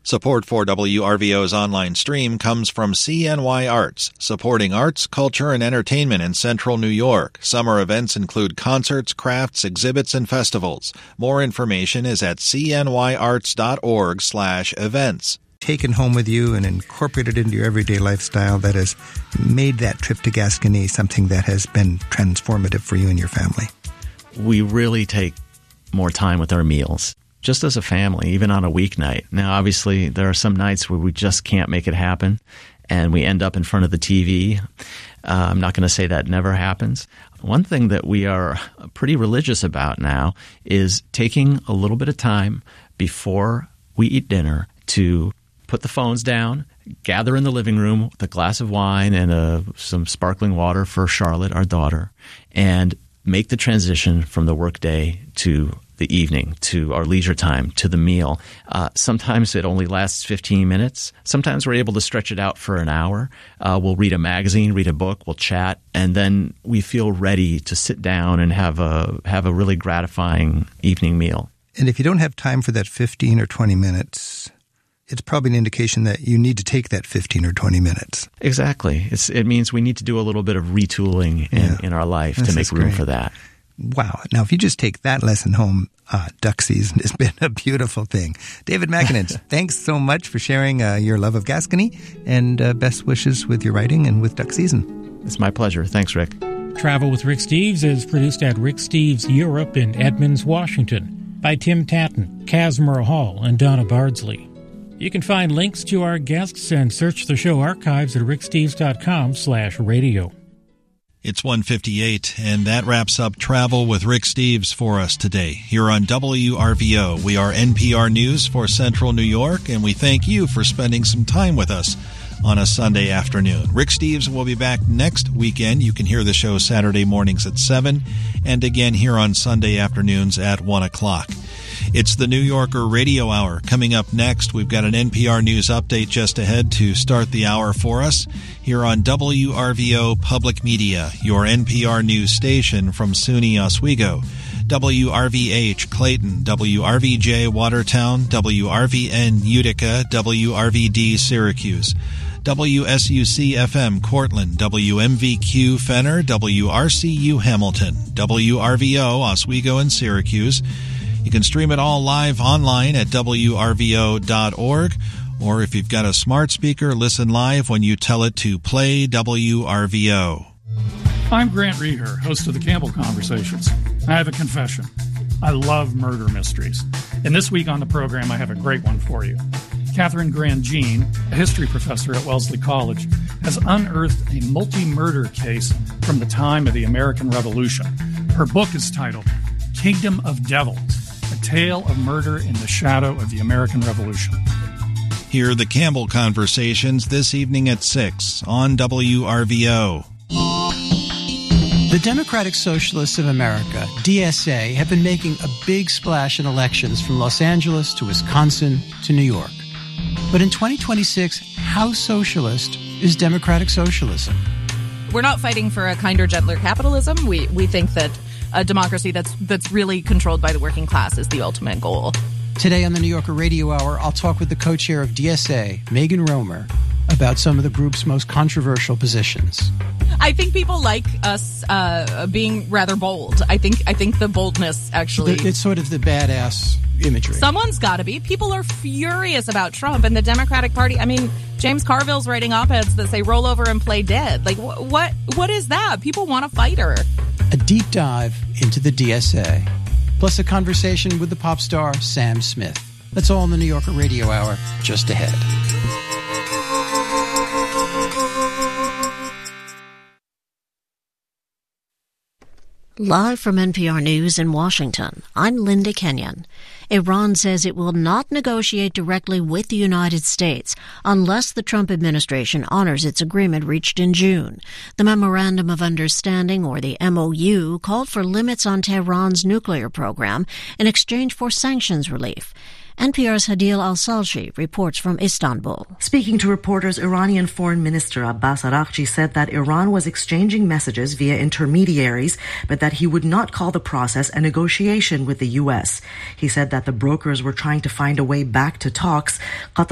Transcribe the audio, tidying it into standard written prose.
Support for WRVO's online stream comes from CNY Arts, supporting arts, culture, and entertainment in Central New York. Summer events include concerts, crafts, exhibits, and festivals. More information is at cnyarts.org/events. Taken home with you and incorporated into your everyday lifestyle that has made that trip to Gascony something that has been transformative for you and your family? We really take more time with our meals, just as a family, even on a weeknight. Now, obviously, there are some nights where we just can't make it happen, and we end up in front of the TV. I'm not going to say that never happens. One thing that we are pretty religious about now is taking a little bit of time before we eat dinner to put the phones down, gather in the living room with a glass of wine and some sparkling water for Charlotte, our daughter, and make the transition from the workday to the evening, to our leisure time, to the meal. Sometimes it only lasts 15 minutes. Sometimes we're able to stretch it out for an hour. We'll read a magazine, read a book, we'll chat, and then we feel ready to sit down and have a really gratifying evening meal. And if you don't have time for that 15 or 20 minutes, it's probably an indication that you need to take that 15 or 20 minutes. Exactly. It means we need to do a little bit of retooling in our life to make room for that. Wow. Now, if you just take that lesson home, duck season has been a beautiful thing. David McInnes, thanks so much for sharing your love of Gascony, and best wishes with your writing and with duck season. It's my pleasure. Thanks, Rick. Travel with Rick Steves is produced at Rick Steves Europe in Edmonds, Washington, by Tim Tatton, Casimir Hall, and Donna Bardsley. You can find links to our guests and search the show archives at ricksteves.com/radio. It's 1:58, and that wraps up Travel with Rick Steves for us today. Here on WRVO, we are NPR News for Central New York, and we thank you for spending some time with us on a Sunday afternoon. Rick Steves will be back next weekend. You can hear the show Saturday mornings at 7, and again here on Sunday afternoons at 1 o'clock. It's the New Yorker Radio Hour. Coming up next, we've got an NPR News update just ahead to start the hour for us here on WRVO Public Media, your NPR News station from SUNY Oswego, WRVH Clayton, WRVJ Watertown, WRVN Utica, WRVD Syracuse, WSUC-FM Cortland, WMVQ Fenner, WRCU Hamilton, WRVO Oswego and Syracuse. You can stream it all live online at WRVO.org, or if you've got a smart speaker, listen live when you tell it to play WRVO. I'm Grant Reher, host of the Campbell Conversations. I have a confession. I love murder mysteries. And this week on the program, I have a great one for you. Catherine Grandjean, a history professor at Wellesley College, has unearthed a multi-murder case from the time of the American Revolution. Her book is titled Kingdom of Devils, a tale of murder in the shadow of the American Revolution. Hear the Campbell Conversations this evening at 6 on WRVO. The Democratic Socialists of America, DSA, have been making a big splash in elections from Los Angeles to Wisconsin to New York. But in 2026, how socialist is democratic socialism? We're not fighting for a kinder, gentler capitalism. We think that a democracy that's really controlled by the working class is the ultimate goal. Today on the New Yorker Radio Hour, I'll talk with the co-chair of DSA, Megan Romer, about some of the group's most controversial positions. I think people like us being rather bold. I think the boldness actually... It's sort of the badass imagery. Someone's got to be. People are furious about Trump and the Democratic Party. I mean, James Carville's writing op-eds that say roll over and play dead. Like, what is that? People want a fighter. A deep dive into the DSA, plus a conversation with the pop star Sam Smith. That's all in the New Yorker Radio Hour, just ahead. Live from NPR News in Washington, I'm Linda Kenyon. Iran says it will not negotiate directly with the United States unless the Trump administration honors its agreement reached in June. The Memorandum of Understanding, or the MOU, called for limits on Tehran's nuclear program in exchange for sanctions relief. NPR's Hadil Al-Salshi reports from Istanbul. Speaking to reporters, Iranian Foreign Minister Abbas Araghchi said that Iran was exchanging messages via intermediaries, but that he would not call the process a negotiation with the U.S. He said that the brokers were trying to find a way back to talks.